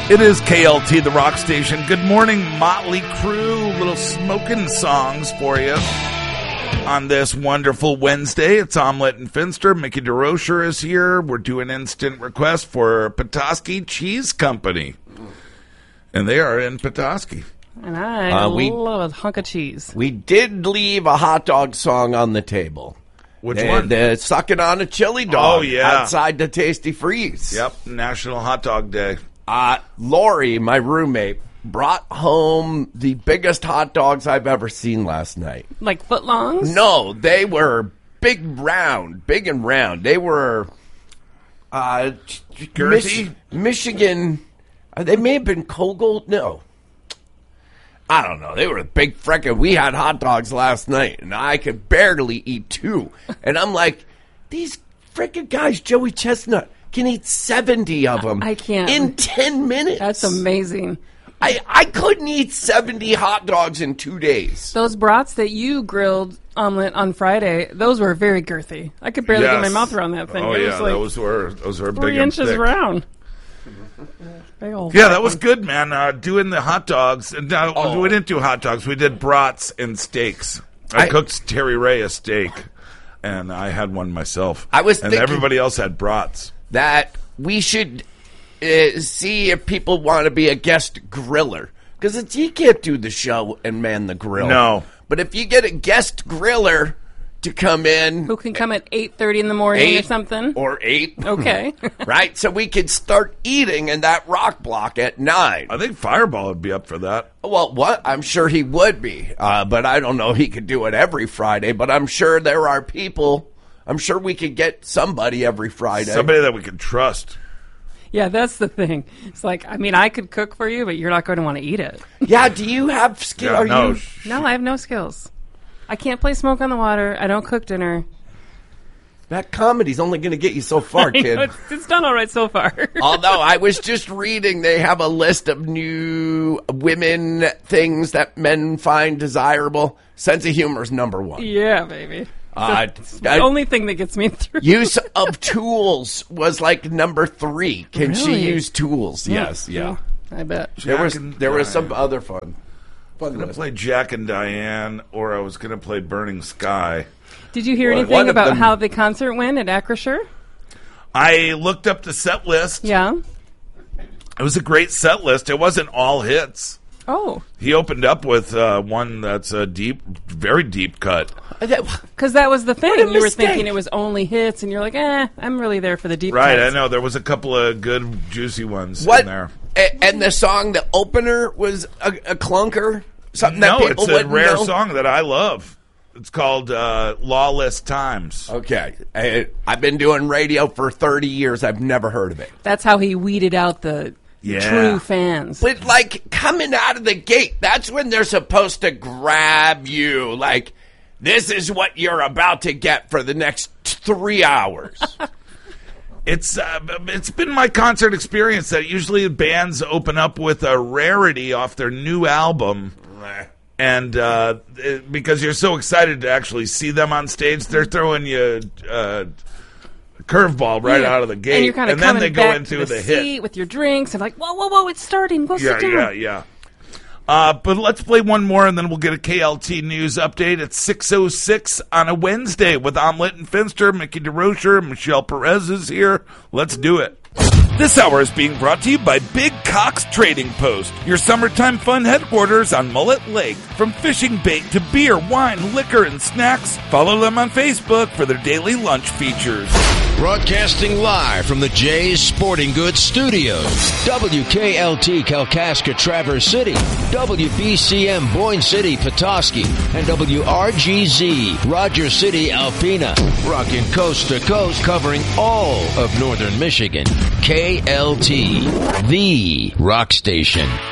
It is KLT, the rock station. Good morning, Motley Crue. Little smoking songs for you on this wonderful Wednesday. It's Omelette and Finster. Mickey DeRocher is here. We're doing instant request for Petoskey Cheese Company. And they are in Petoskey. And I love a hunk of cheese. We did leave a hot dog song on the table. Which one? The Sucking on a Chili Dog outside the Tasty Freeze. Yep, National Hot Dog Day. Lori, my roommate, brought home the biggest hot dogs I've ever seen last night. Like footlongs? No, they were big and round. They were Michigan. They may have been Kogel. No. I don't know. They were big frickin'. We had hot dogs last night, and I could barely eat two. And I'm like, these frickin' guys, Joey Chestnut, can eat 70 of them. I can't. In 10 minutes. That's amazing. I couldn't eat 70 hot dogs in 2 days. Those brats that you grilled, Omelette, on Friday, those were very girthy. I could barely get my mouth around that thing. Oh, it yeah, was like those were big 3 inches and thick. round. Yeah, that was good, man. Doing the hot dogs. We didn't do hot dogs. We did brats and steaks. I cooked Terry Ray a steak, and I had one myself. And everybody else had brats. That we should see if people want to be a guest griller. Because you can't do the show and man the grill. No. But if you get a guest griller to come in. Who can come at 8:30 in the morning or something? Or 8. Okay. Right? So we could start eating in that rock block at 9. I think Fireball would be up for that. Well, what? I'm sure he would be. But I don't know he could do it every Friday. But I'm sure there are people. I'm sure we could get somebody every Friday. Somebody that we can trust. Yeah, that's the thing. It's like, I mean, I could cook for you, but you're not going to want to eat it. Yeah, do you have skill? Yeah, No, I have no skills. I can't play Smoke on the Water. I don't cook dinner. That comedy's only going to get you so far, kid. It's done all right so far. Although I was just reading, they have a list of new women things that men find desirable. Sense of humor is number 1. Yeah, baby. The only thing that gets me through. Use of tools was like number 3. Can she use tools? Yes, yeah. I bet. There was some other fun. I was going to play Jack and Diane, or I was going to play Burning Sky. Did you hear anything about how the concert went at Acrisure? I looked up the set list. Yeah. It was a great set list. It wasn't all hits. Oh. He opened up with one that's a very deep cut. Because that was the thing. You were thinking it was only hits, and you're like, I'm really there for the deep cuts. Right, I know. There was a couple of good, juicy ones in there. And the song, the opener, was a clunker? Something that people it's a rare song that I love. It's called Lawless Times. Okay. I've been doing radio for 30 years. I've never heard of it. That's how he weeded out the true fans. But, like, coming out of the gate, that's when they're supposed to grab you. Like, this is what you're about to get for the next 3 hours. It's been my concert experience that usually bands open up with a rarity off their new album. And because you're so excited to actually see them on stage, they're throwing you a curveball right out of the gate. And you're kind of then coming they go back into to the hit seat with your drinks and like, whoa, it's starting. Go sit down. Yeah. But let's play one more, and then we'll get a KLT News update. It's 6:06 on a Wednesday with Omelette and Finster. Mickey DeRocher, Michelle Perez is here. Let's do it. This hour is being brought to you by Big Cox Trading Post, your summertime fun headquarters on Mullet Lake. From fishing bait to beer, wine, liquor, and snacks, follow them on Facebook for their daily lunch features. Broadcasting live from the Jay's Sporting Goods Studios. WKLT Kalkaska Traverse City, WBCM Boyne City Petoskey, and WRGZ Rogers City Alpena. Rocking coast to coast, covering all of northern Michigan. KLT, the rock station.